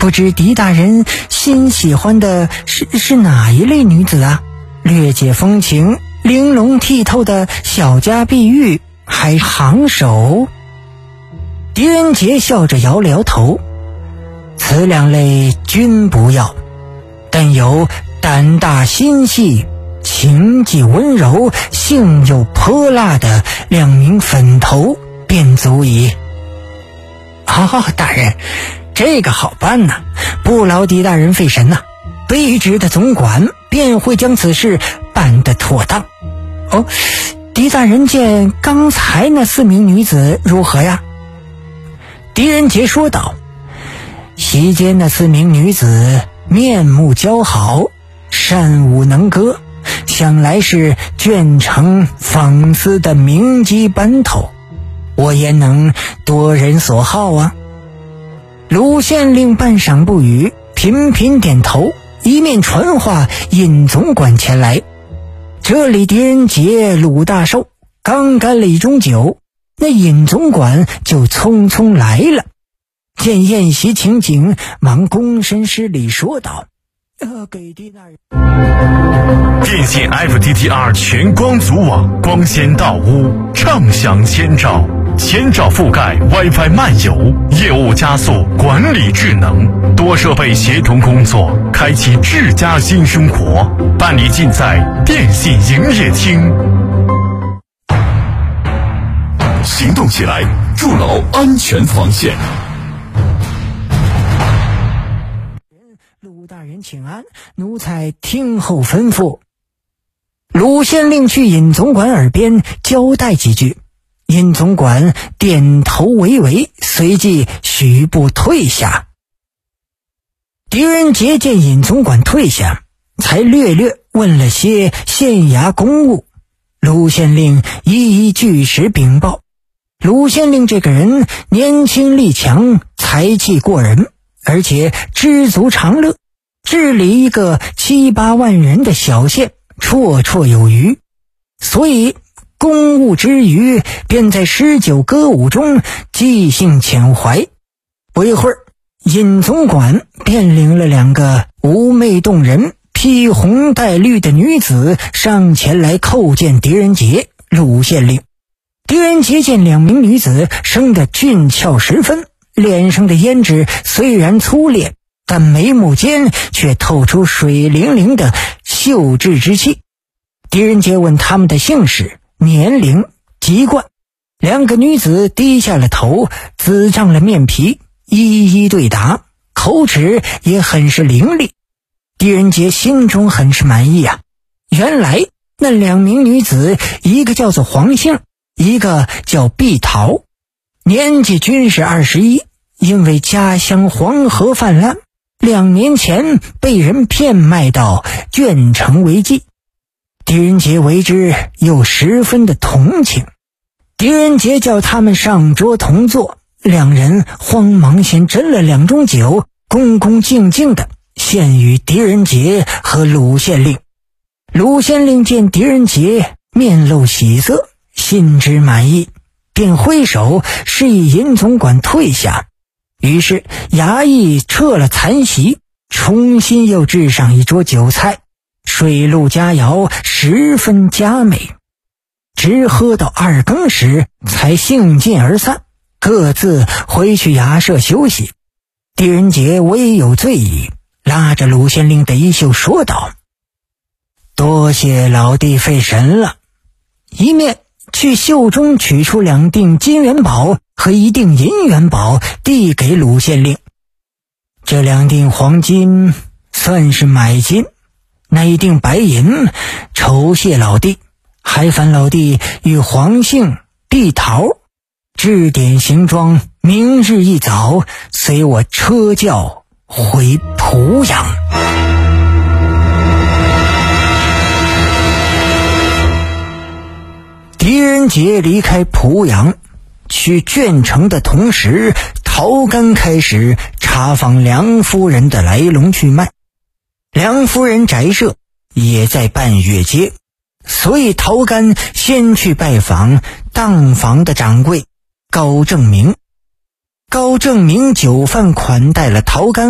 不知狄大人心喜欢的是哪一类女子啊？略解风情、玲珑剔透的小家碧玉，还行首？狄仁杰笑着摇了摇头，此两类均不要，但有胆大心细、情既温柔、性又泼辣的2名粉头便足矣。大人，这个好办呐，不劳狄大人费神呐，卑职的总管便会将此事办得妥当。狄大人见刚才那4名女子如何呀？狄仁杰说道，席间那4名女子面目姣好，善舞能歌，想来是卷城纺丝的名机班头，我也能夺人所好啊。鲁县令半晌不语，频频点头，一面传话尹总管前来。这里狄仁杰、鲁大寿刚干了1盅酒，那尹总管就匆匆来了。见宴席情景，忙躬身施礼说道：给狄大人。 电信 FTTR 全光组网，光纤到屋，畅享千兆，千兆覆盖 WiFi 漫游，业务加速，管理智能，多设备协同工作，开启智家新生活，办理尽在电信营业厅。行动起来，筑牢安全防线。 鲁大人请安，奴才听候吩咐。鲁县令去尹总管耳边交代几句，尹总管点头为为，随即许步退下。狄仁杰见尹总管退下，才略问了些县衙公务。鲁县令一一据实禀报。鲁县令这个人年轻力强，才气过人，而且知足常乐，治理一个7、8万人的小县绰绰有余，所以公务之余便在诗酒歌舞中即兴遣怀。不一会儿，尹总管便领了2个妩媚动人、披红戴绿的女子上前来叩见狄仁杰、鲁县令。狄仁杰见2名女子生得俊俏十分，脸上的胭脂虽然粗劣，但眉目间却透出水灵灵的秀质之气。狄仁杰问他们的姓氏、年龄、籍贯，2个女子低下了头，紫胀了面皮，一一对答，口齿也很是伶俐。狄仁杰心中很是满意啊，原来那2名女子，一个叫做黄杏，一个叫碧桃，年纪均是21，因为家乡黄河泛滥，2年前被人骗卖到卷城为妓。狄仁杰为之又十分的同情，狄仁杰叫他们上桌同坐，2人慌忙先斟了2盅酒，恭恭敬敬的献与狄仁杰和鲁县令。鲁县令见狄仁杰面露喜色，心知满意，便挥手示意尹总管退下。于是衙役撤了残席，重新又置上一桌酒菜，水陆佳肴，十分佳美。直喝到2更时，才兴尽而散，各自回去衙舍休息。狄仁杰微有醉意，拉着鲁县令的衣袖说道：多谢老弟费神了。一面去袖中取出2锭金元宝和1锭银元宝，递给鲁县令。这2锭黄金算是买金，那1锭白银酬谢老弟，还烦老弟与黄杏、碧桃置点行装，明日一早随我车轿回濮阳。狄仁杰离开濮阳去卷城的同时，陶干开始查访梁夫人的来龙去脉。梁夫人宅舍也在半月街，所以陶干先去拜访当房的掌柜高正明。高正明酒饭款待了陶干